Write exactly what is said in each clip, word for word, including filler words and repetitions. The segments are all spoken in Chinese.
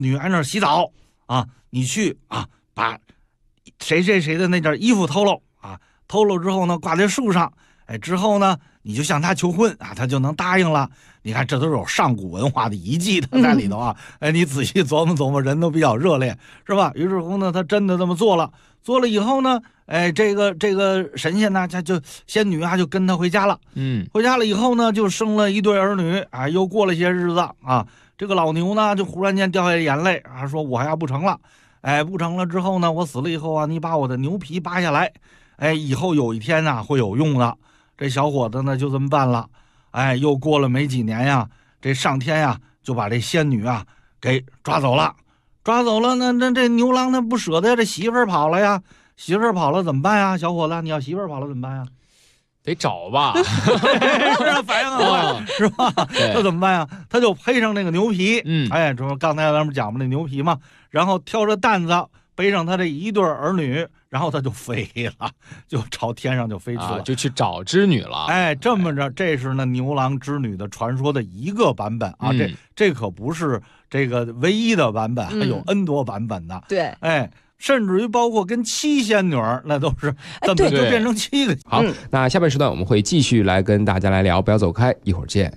女挨那儿洗澡啊，你去啊把谁谁谁的那件衣服偷了啊，偷了之后呢挂在树上，哎，之后呢你就向他求婚啊，他就能答应了。你看这都是有上古文化的遗迹的在里头啊，嗯、哎，你仔细琢磨琢磨，人都比较热烈，是吧？于是乎呢，他真的这么做了，做了以后呢，哎，这个这个神仙呢，他就仙女啊，就跟他回家了。嗯，回家了以后呢，就生了一对儿女啊，又过了些日子啊，这个老牛呢，就忽然间掉下眼泪啊，说我呀不成了，哎，不成了之后呢，我死了以后啊，你把我的牛皮扒下来，哎，以后有一天啊会有用的。这小伙子呢就这么办了，哎，又过了没几年呀，这上天呀就把这仙女啊给抓走了，抓走了，那那这牛郎他不舍得，这媳妇儿跑了呀，媳妇儿跑了怎么办呀？小伙子，你要媳妇儿跑了怎么办呀？ 得找吧， 是啊，反应很快，是吧？那怎么办呀？他就配上那个牛皮， 嗯， 哎，这刚才咱们讲嘛，那牛皮嘛，然后挑着担子背上他这一对儿女，然后他就飞了，就朝天上就飞去了， 啊、就去找织女了。 哎，这么着，这是呢牛郎织女的传说的一个版本啊，嗯、这这可不是这个唯一的版本，还有 N 多版本的。 对、 嗯，哎。甚至于包括跟七仙女儿，那都是怎么就变成七个？ 好，嗯、那下半时段我们会继续来跟大家来聊，不要走开，一会儿见。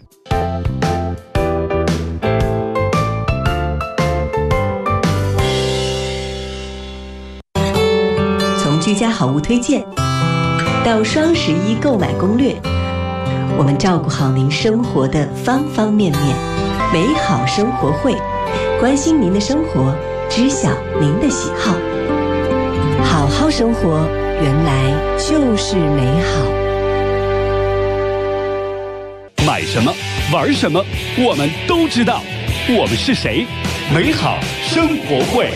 从居家好物推荐到双十一购买攻略，我们照顾好您生活的方方面面。美好生活会，关心您的生活，知晓您的喜好。好好生活，原来就是美好。 买什么，玩什么，我们都知道。我们是谁？美好生活会。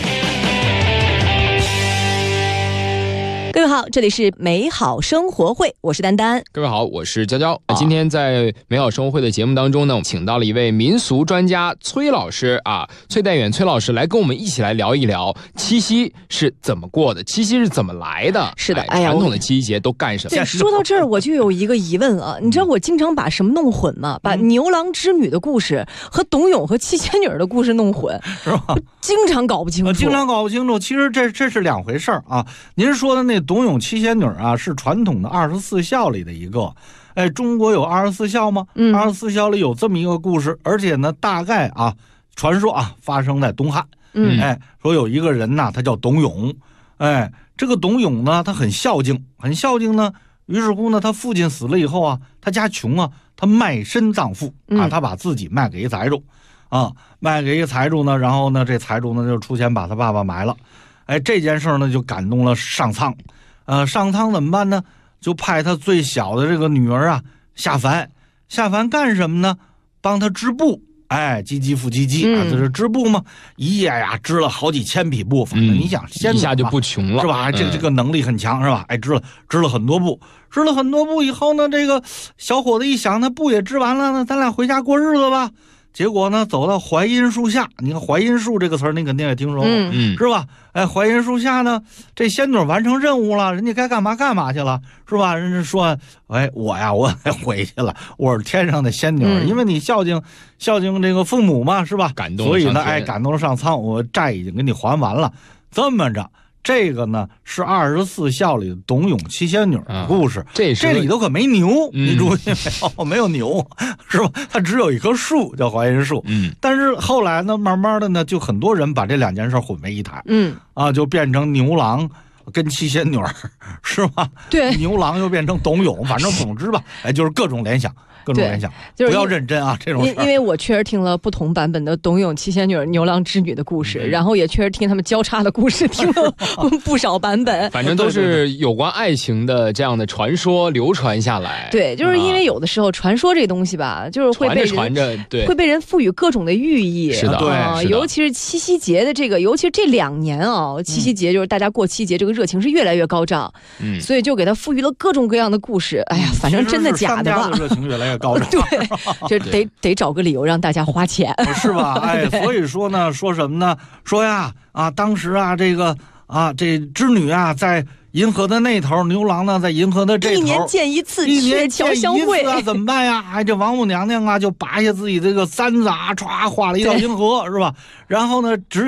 各位好，这里是美好生活会，我是丹丹。 各位好，我是娇娇。啊、今天在美好生活会的节目当中呢，我们请到了一位民俗专家崔老师啊，崔代远崔老师来跟我们一起来聊一聊七夕是怎么过的，七夕是怎么来的。 是的， 哎，传、哎、统的七夕节都干什么？ 对，说到这儿我就有一个疑问了，你知道我经常把什么弄混吗？把牛郎织女的故事和董永和七仙女的故事弄混， 是吧？ 经常搞不清楚， 经常搞不清楚。其实这这是两回事啊。您说的那董永七仙女啊，是传统的二十四孝里的一个。哎，中国有二十四孝吗？嗯，二十四孝里有这么一个故事，而且呢，大概啊，传说啊，发生在东汉。嗯，哎，说有一个人呐，他叫董永。哎，这个董永呢，他很孝敬，很孝敬呢。于是乎呢，他父亲死了以后啊，他家穷啊，他卖身葬父啊，他把自己卖给一财主。啊，卖给一财主呢，然后呢，这财主呢就出钱把他爸爸埋了。哎，这件事呢就感动了上苍。呃，上苍怎么办呢？就派他最小的这个女儿啊下凡，下凡干什么呢？帮他织布。哎，唧唧复唧唧啊，这是织布吗？一夜呀织了好几千匹布，反正你想， 一下就不穷了， 是吧？这这个能力很强，是吧？哎，织了织了很多布，织了很多布以后呢，这个小伙子一想，那布也织完了，那咱俩回家过日子吧。结果呢，走到槐荫树下，你看槐荫树这个词儿，你肯定也听说过，嗯，是吧？哎，槐荫树下呢，这仙女完成任务了，人家该干嘛干嘛去了，是吧？人家说，哎，我呀，我得回去了，我是天上的仙女，嗯、因为你孝敬孝敬这个父母嘛，是吧？ 感动， 所以呢，哎，感动了上苍，我债已经给你还完了，这么着。这个呢是二十四孝里的董永七仙女的故事，啊、这, 这里头可没牛，嗯、你注意没有？没有牛，是吧？它只有一棵树叫槐荫树。嗯，但是后来呢，慢慢的呢，就很多人把这两件事混为一谈。嗯，啊，就变成牛郎跟七仙女，是吧？ 对， 牛郎又变成董永，反正总之吧，哎，就是各种联想。各种联想，就是不要认真啊！这种事因为我确实听了不同版本的董永七仙女、牛郎织女的故事，嗯、然后也确实听他们交叉的故事，听了不少版本。 反正都是有关爱情的这样的传说流传下来。 对，就是因为有的时候传说这东西吧，就是会被人传着传着，对， 会被人赋予各种的寓意。 是的，对、 啊，尤其是七夕节的这个，尤其是这两年啊，七夕节就是大家过七夕节，这个热情是越来越高涨，嗯，所以就给他赋予了各种各样的故事。哎呀，反正真的假的吧， 热情越来越高涨。 对。就得得找个理由让大家花钱， 是吧？哎，所以说呢，说什么呢？说呀，啊，当时啊，这个啊，这织女啊在银河的那头，牛郎呢在银河的这头， 一年见一次， 一年鹊桥相会啊，怎么办呀？哎，这王母娘娘啊就拔下自己这个簪子啊，歘画了一道银河，是吧？然后呢，直